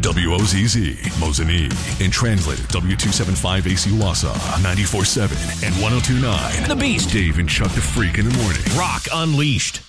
WOZZ, Mosinee, and translated W275AC Wausau, 94.7 and 102.9. The Beast. Dave and Chuck the Freak in the morning. Rock Unleashed.